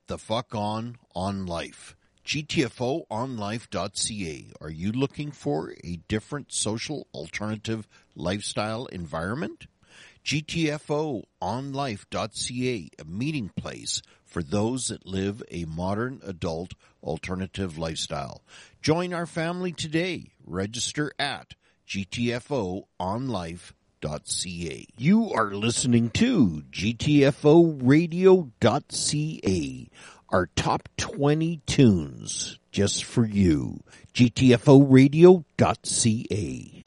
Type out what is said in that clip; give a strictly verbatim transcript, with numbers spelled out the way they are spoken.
Get the fuck on on life. G T F O on life dot C A. Are you looking for a different social alternative lifestyle environment? G T F O on life dot C A, a meeting place for those that live a modern adult alternative lifestyle. Join our family today. Register at G T F O on life dot C A. You are listening to G T F O radio dot C A. Our top twenty tunes just for you. G T F O radio dot C A.